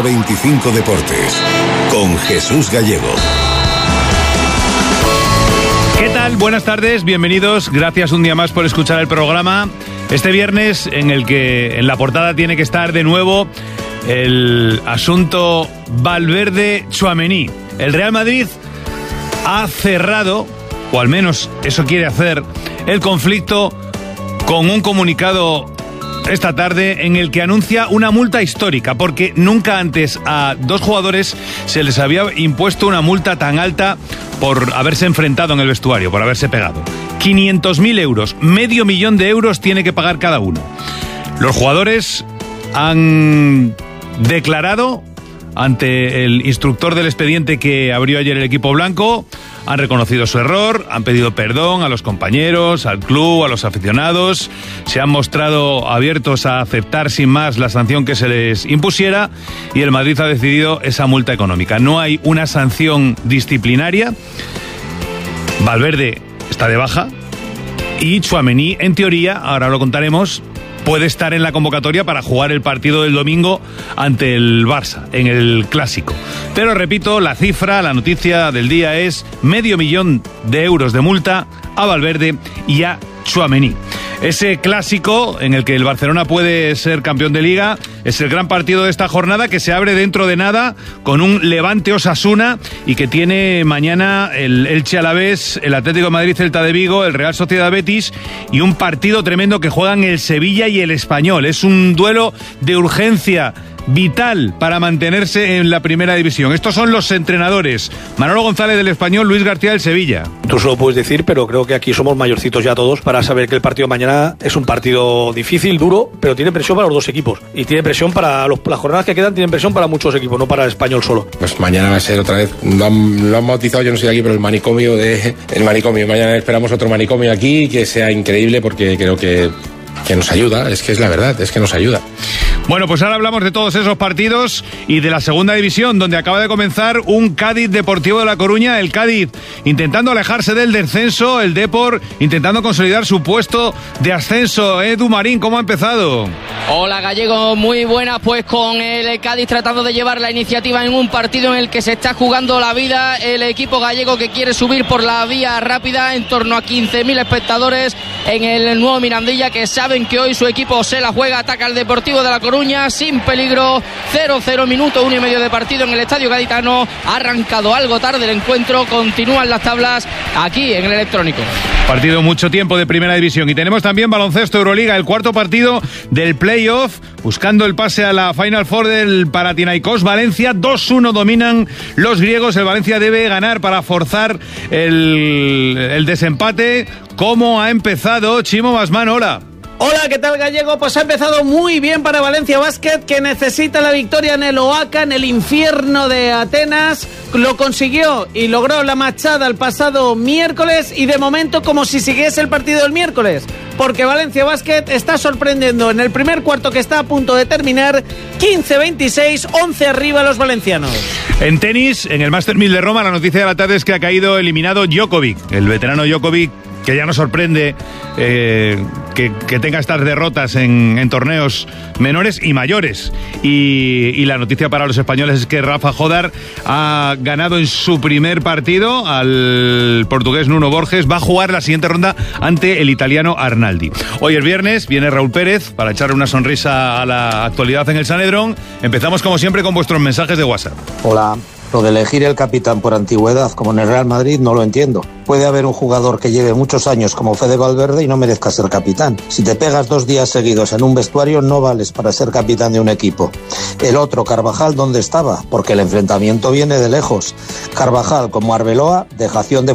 25 Deportes, con Jesús Gallego. ¿Qué tal? Buenas tardes, bienvenidos. Gracias un día más por escuchar el programa. Este viernes en el que en la portada tiene que estar de nuevo el asunto Valverde-Tchouaméni. El Real Madrid ha cerrado, o al menos eso quiere hacer, el conflicto con un comunicado esta tarde en el que anuncia una multa histórica, porque nunca antes a dos jugadores se les había impuesto una multa tan alta por haberse enfrentado en el vestuario, por haberse pegado. 500.000 euros, $500.000 de euros tiene que pagar cada uno. Los jugadores han declarado ante el instructor del expediente que abrió ayer el equipo blanco, han reconocido su error, han pedido perdón a los compañeros, al club, a los aficionados, se han mostrado abiertos a aceptar sin más la sanción que se les impusiera y el Madrid ha decidido esa multa económica. No hay una sanción disciplinaria, Valverde está de baja y Tchouaméni, en teoría, ahora lo contaremos, puede estar en la convocatoria para jugar el partido del domingo ante el Barça, en el Clásico. Pero repito, la cifra, la noticia del día es $500.000 de euros de multa a Valverde y a Tchouaméni. Ese Clásico en el que el Barcelona puede ser campeón de Liga es el gran partido de esta jornada que se abre dentro de nada con un Levante-Osasuna y que tiene mañana el Elche Alavés, el Atlético de Madrid Celta de Vigo, el Real Sociedad Betis y un partido tremendo que juegan el Sevilla y el Español. Es un duelo de urgencia vital para mantenerse en la primera división. Estos son los entrenadores: Manolo González del Español, Luis García del Sevilla. Tú se lo puedes decir, pero creo que aquí somos mayorcitos ya todos para saber que el partido de mañana es un partido difícil, duro, pero tiene presión para los dos equipos y tiene presión para las jornadas que quedan, tienen presión para muchos equipos, no para el Español solo. Pues mañana va a ser otra vez, lo han bautizado, yo no soy de aquí, pero el manicomio. Mañana esperamos otro manicomio aquí que sea increíble, porque creo que nos ayuda, es que es la verdad, es que nos ayuda. Bueno, pues ahora hablamos de todos esos partidos y de la segunda división, donde acaba de comenzar un Cádiz Deportivo de La Coruña. El Cádiz intentando alejarse del descenso, el Depor intentando consolidar su puesto de ascenso. Edu Marín, ¿cómo ha empezado? Hola Gallego, muy buenas, pues con el Cádiz tratando de llevar la iniciativa en un partido en el que se está jugando la vida. El equipo gallego que quiere subir por la vía rápida, en torno a 15.000 espectadores en el nuevo Mirandilla, que saben que hoy su equipo se la juega. Ataca al Deportivo de La Coruña sin peligro, 0-0, minuto 1,5 de partido en el estadio gaditano. Ha arrancado algo tarde el encuentro, continúan las tablas aquí en el Electrónico. Partido mucho tiempo de primera división. Y tenemos también baloncesto Euroliga, el cuarto partido del playoff, buscando el pase a la Final Four del Panathinaikos Valencia. 2-1 dominan los griegos. El Valencia debe ganar para forzar el desempate. ¿Cómo ha empezado Chimo Basman? Hola. Hola, ¿qué tal Gallego? Pues ha empezado muy bien para Valencia Basket, que necesita la victoria en el Oaca, en el infierno de Atenas. Lo consiguió y logró la machada el pasado miércoles y de momento como si siguiese el partido del miércoles, porque Valencia Basket está sorprendiendo en el primer cuarto que está a punto de terminar. 15-26, 11 arriba los valencianos. En tenis, en el Master 1000 de Roma, la noticia de la tarde es que ha caído eliminado Djokovic, el veterano Djokovic, que ya nos sorprende que tenga estas derrotas en torneos menores y mayores. Y la noticia para los españoles es que Rafa Jodar ha ganado en su primer partido al portugués Nuno Borges. Va a jugar la siguiente ronda ante el italiano Arnaldi. Hoy es viernes, viene Raúl Pérez para echarle una sonrisa a la actualidad en el Sanedrón. Empezamos como siempre con vuestros mensajes de WhatsApp. Hola. Lo de elegir el capitán por antigüedad, como en el Real Madrid, no lo entiendo. Puede haber un jugador que lleve muchos años como Fede Valverde y no merezca ser capitán. Si te pegas 2 días seguidos en un vestuario, no vales para ser capitán de un equipo. El otro, Carvajal, ¿dónde estaba? Porque el enfrentamiento viene de lejos. Carvajal, como Arbeloa, dejación de